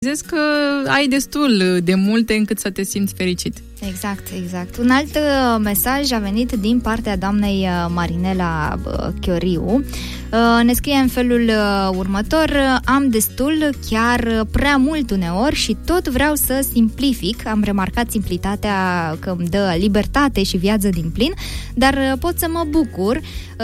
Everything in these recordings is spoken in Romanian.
Zici că ai destul de multe încât să te simți fericit. Exact. Un alt mesaj a venit din partea doamnei Marinela Chioriu. Ne scrie în felul următor: am destul, chiar prea mult uneori și tot vreau să simplific. Am remarcat simplitatea că îmi dă libertate și viață din plin, dar pot să mă bucur.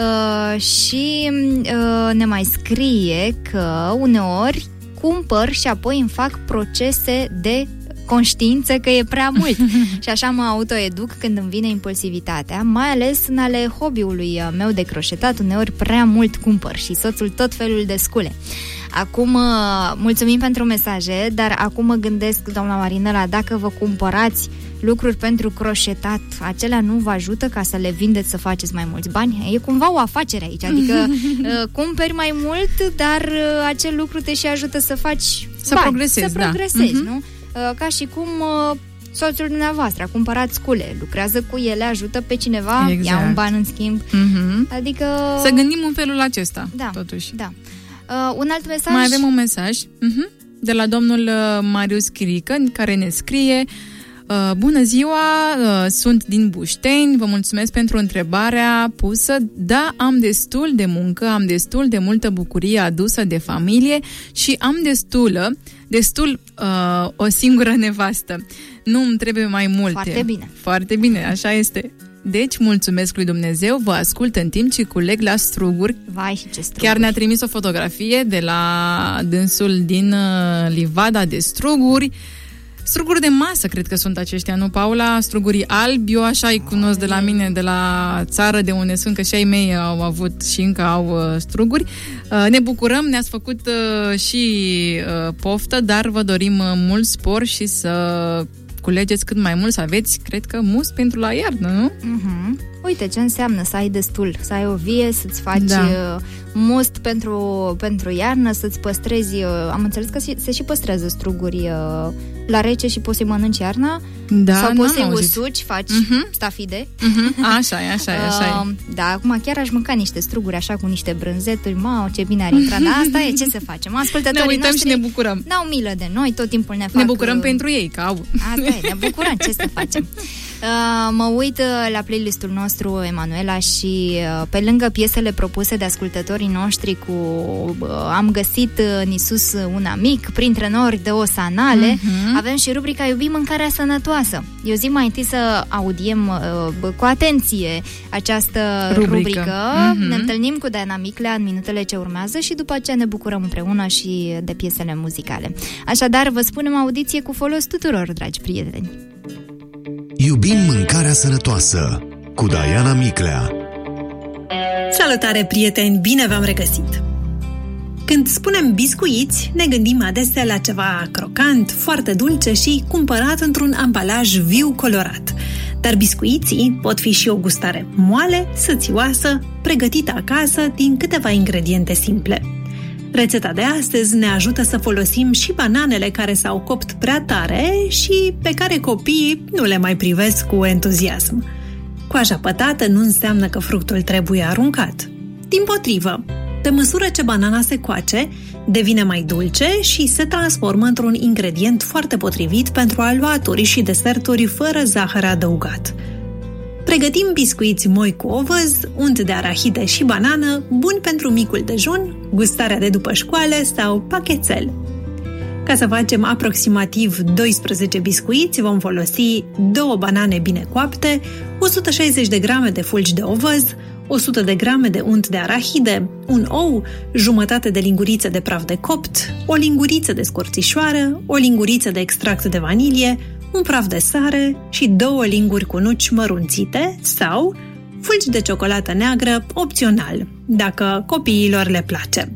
Și ne mai scrie că uneori cumpăr și apoi îmi fac procese de conștiință că e prea mult. Și așa mă autoeduc când îmi vine impulsivitatea, mai ales în ale hobby-ului meu de croșetat. Uneori prea mult cumpăr și soțul tot felul de scule. Acum, mulțumim pentru mesaje, dar acum mă gândesc, doamna Marinela, dacă vă cumpărați lucruri pentru croșetat, acelea nu vă ajută ca să le vindeți să faceți mai mulți bani? E cumva o afacere aici, adică cumperi mai mult, dar acel lucru te și ajută să faci bani, progresezi, să progresezi, nu? Ca și cum soțul dumneavoastră a cumpărat scule, lucrează cu ele, ajută pe cineva, ia un ban în schimb. Adică... să gândim în felul acesta, totuși. Da. Un alt mesaj? Mai avem un mesaj de la domnul Marius Chirică, care ne scrie: bună ziua, sunt din Bușteni, vă mulțumesc pentru întrebarea pusă. Da, am destul de muncă, am destul de multă bucurie adusă de familie și am destul o singură nevastă. Nu îmi trebuie mai multe. Foarte bine. Foarte bine, așa este. Deci, mulțumesc lui Dumnezeu, vă ascult în timp ce culeg la struguri. Vai, și ce struguri. Chiar ne-a trimis o fotografie de la dânsul din Livada de struguri. Struguri de masă, cred că sunt aceștia, nu, Paula? Struguri albi, eu așa îi cunosc de la mine, de la țară, de unde sunt, că și ai mei au avut și încă au struguri. Ne bucurăm, ne-ați făcut și poftă, dar vă dorim mult spor și să culegeți cât mai mult, să aveți, cred că, must pentru la iarnă, nu? Uite ce înseamnă să ai destul, să ai o vie, să-ți faci must pentru iarnă, să-ți păstrezi, am înțeles că se și păstrează struguri la rece și poți să-i mănânci iarna, sau poți să-i usuci, faci stafide. Așa e. Da, acum chiar aș mânca niște struguri așa cu niște brânzeturi, ce bine ar intra, dar asta e, ce să facem? Ascultătorii ne uităm noștri și ne bucurăm. N-au milă de noi, tot timpul ne fac... Ne bucurăm pentru ei, că au. Asta e, ne bucurăm, ce să facem? Mă uit la playlistul nostru, Emanuela, și pe lângă piesele propuse de ascultătorii noștri am găsit în Iisus un amic, printre nori de osanale, avem și rubrica Iubim mâncarea sănătoasă. Eu zic mai întâi să audiem cu atenție această rubrică. Ne întâlnim cu Diana Miclea în minutele ce urmează și după aceea ne bucurăm împreună și de piesele muzicale. Așadar, vă spunem audiție cu folos tuturor, dragi prieteni. Iubim mâncarea sănătoasă cu Diana Miclea. Salutare, prieteni! Bine v-am regăsit! Când spunem biscuiți, ne gândim adesea la ceva crocant, foarte dulce și cumpărat într-un ambalaj viu colorat. Dar biscuiții pot fi și o gustare moale, sățioasă, pregătită acasă din câteva ingrediente simple. Rețeta de astăzi ne ajută să folosim și bananele care s-au copt prea tare și pe care copiii nu le mai privesc cu entuziasm. Coaja pătată nu înseamnă că fructul trebuie aruncat. Dimpotrivă, pe măsură ce banana se coace, devine mai dulce și se transformă într-un ingredient foarte potrivit pentru aluaturi și deserturi fără zahăr adăugat. Pregătim biscuiți moi cu ovăz, unt de arahide și banană, buni pentru micul dejun, gustarea de după școală sau pachetel. Ca să facem aproximativ 12 biscuiți, vom folosi 2 banane bine coapte, 160 de grame de fulgi de ovăz, 100 de grame de unt de arahide, un ou, jumătate de linguriță de praf de copt, o linguriță de scorțișoară, o linguriță de extract de vanilie, un praf de sare și 2 linguri cu nuci mărunțite sau fulgi de ciocolată neagră, opțional, dacă copiilor le place.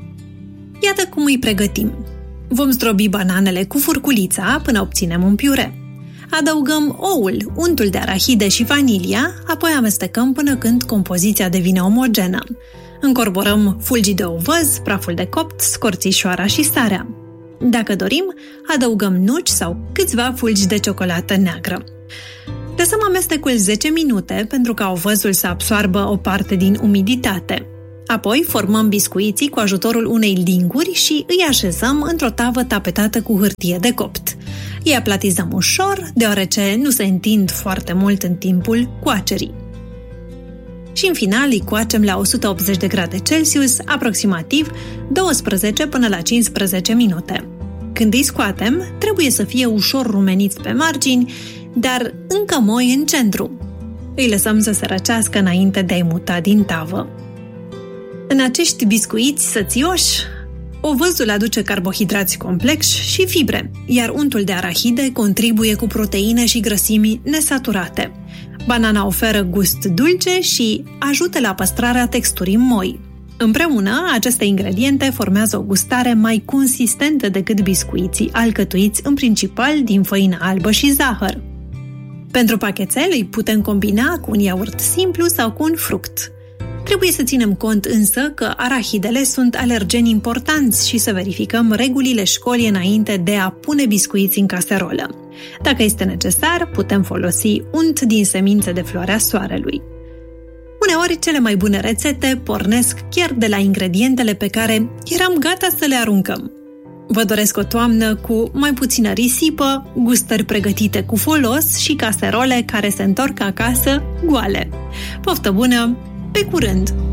Iată cum îi pregătim. Vom zdrobi bananele cu furculița până obținem un piure. Adăugăm oul, untul de arahide și vanilia, apoi amestecăm până când compoziția devine omogenă. Încorporăm fulgii de ovăz, praful de copt, scorțișoara și sarea. Dacă dorim, adăugăm nuci sau câțiva fulgi de ciocolată neagră. Lăsăm amestecul 10 minute pentru ca ovăzul să absoarbă o parte din umiditate. Apoi formăm biscuiții cu ajutorul unei linguri și îi așezăm într-o tavă tapetată cu hârtie de copt. Îi aplatizăm ușor, deoarece nu se întind foarte mult în timpul coacerii. Și în final îi coacem la 180 de grade Celsius, aproximativ 12 până la 15 minute. Când îi scoatem, trebuie să fie ușor rumeniți pe margini, dar încă moi în centru. Îi lăsăm să se răcească înainte de a-i muta din tavă. În acești biscuiți sățioși, ovăzul aduce carbohidrați complexi și fibre, iar untul de arahide contribuie cu proteine și grăsimi nesaturate. Banana oferă gust dulce și ajută la păstrarea texturii moi. Împreună, aceste ingrediente formează o gustare mai consistentă decât biscuiții alcătuiți în principal din făină albă și zahăr. Pentru pachetel îi putem combina cu un iaurt simplu sau cu un fruct. Trebuie să ținem cont însă că arahidele sunt alergeni importanți și să verificăm regulile școlii înainte de a pune biscuiți în caserolă. Dacă este necesar, putem folosi unt din semințe de floarea soarelui. Uneori, cele mai bune rețete pornesc chiar de la ingredientele pe care eram gata să le aruncăm. Vă doresc o toamnă cu mai puțină risipă, gustări pregătite cu folos și caserole care se întorc acasă goale. Poftă bună! Pe curând!